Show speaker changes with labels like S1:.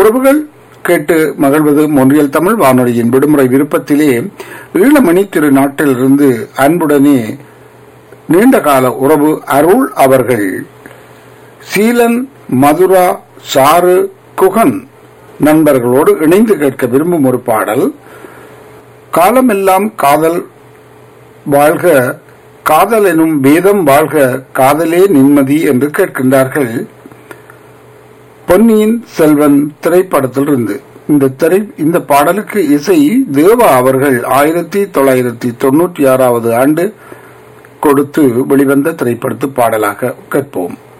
S1: உறவுகள் கேட்டு மகிழ்வது மொன்றியல் தமிழ் வானொலியின் விடுமுறை விருப்பத்திலே ஈழமணி திருநாட்டிலிருந்து அன்புடனே நீண்டகால உறவு அருள் அவர்கள் சீலன், மதுரா, சாரு, குகன் நண்பர்களோடு இணைந்து கேட்க விரும்பும் ஒரு பாடல். காலமெல்லாம் காதல் வாழ்க, காதல் எனும் வேதம் வாழ்க, காதலே நிம்மதி என்று கேட்கின்றார்கள். பொன்னியின் செல்வன் திரைப்படத்திலிருந்து இந்த பாடலுக்கு இசை தேவா அவர்கள் 1996 ஆண்டு கொடுத்து வெளிவந்த திரைப்படத்து பாடலாக கேட்போம்.